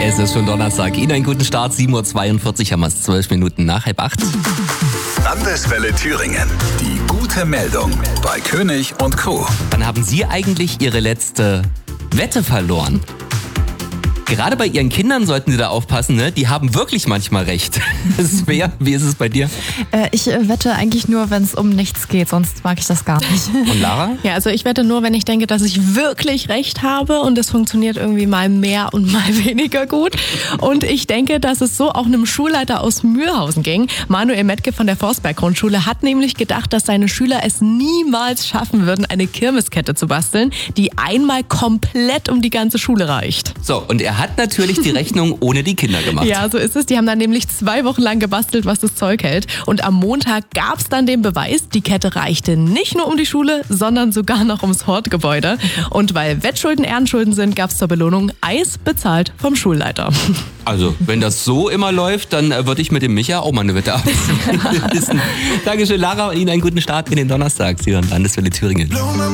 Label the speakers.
Speaker 1: Es ist schon Donnerstag. Ihnen einen guten Start. 7.42 Uhr haben wir es, 12 Minuten nach 7:30.
Speaker 2: Landeswelle Thüringen. Die gute Meldung bei König und Co.
Speaker 1: Wann haben Sie eigentlich Ihre letzte Wette verloren? Gerade bei Ihren Kindern sollten Sie da aufpassen, ne? Die haben wirklich manchmal recht. Svea, wie ist es bei dir?
Speaker 3: Ich wette eigentlich nur, wenn es um nichts geht, sonst mag ich das gar nicht.
Speaker 1: Und Lara?
Speaker 4: Ja, also ich wette nur, wenn ich denke, dass ich wirklich recht habe und es funktioniert irgendwie mal mehr und mal weniger gut. Und ich denke, dass es so auch einem Schulleiter aus Mühlhausen ging. Manuel Metke von der Forstberg-Grundschule hat nämlich gedacht, dass seine Schüler es niemals schaffen würden, eine Kirmeskette zu basteln, die einmal komplett um die ganze Schule reicht.
Speaker 1: So, und er hat natürlich die Rechnung ohne die Kinder gemacht.
Speaker 4: Ja, so ist es. Die haben dann nämlich 2 Wochen lang gebastelt, was das Zeug hält. Und am Montag gab es dann den Beweis, die Kette reichte nicht nur um die Schule, sondern sogar noch ums Hortgebäude. Und weil Wettschulden Ehrenschulden sind, gab es zur Belohnung Eis bezahlt vom Schulleiter.
Speaker 1: Also, wenn das so immer läuft, dann würde ich mit dem Micha auch mal eine Wette abschließen. Dankeschön, Lara, und Ihnen einen guten Start in den Donnerstag. Sie hören Landeswelle Thüringen.